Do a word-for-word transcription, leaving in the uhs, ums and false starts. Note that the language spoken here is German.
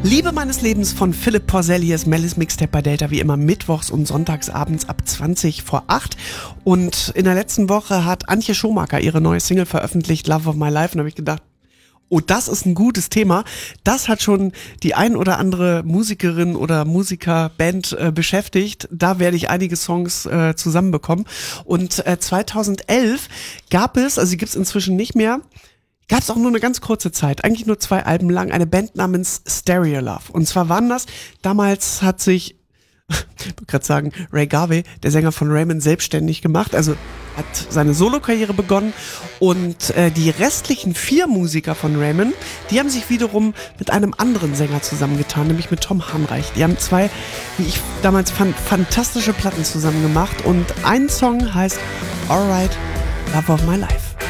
Liebe meines Lebens von Philipp Porzell, hier ist Mellis Mixtape bei Delta, wie immer mittwochs und sonntags abends ab zwanzig vor acht. Und in der letzten Woche hat Antje Schumacher ihre neue Single veröffentlicht, Love of My Life. Und da habe ich gedacht, oh, das ist ein gutes Thema. Das hat schon die ein oder andere Musikerin oder Musikerband äh, beschäftigt. Da werde ich einige Songs äh, zusammenbekommen. Und äh, zweitausendelf gab es, also die gibt es inzwischen nicht mehr, gab es auch nur eine ganz kurze Zeit, eigentlich nur zwei Alben lang, eine Band namens Stereolove. Und zwar waren das, damals hat sich, ich wollte gerade sagen, Ray Garvey, der Sänger von Raymond, selbstständig gemacht, also hat seine Solokarriere begonnen und äh, die restlichen vier Musiker von Raymond, die haben sich wiederum mit einem anderen Sänger zusammengetan, nämlich mit Tom Hanreich. Die haben zwei, wie ich damals fand, fantastische Platten zusammen gemacht und ein Song heißt Alright, Love of My Life.